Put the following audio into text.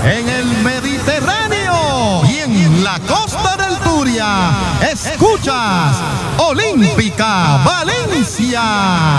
en el Mediterráneo y en la costa del Turia. Escuchas Olímpica Valencia.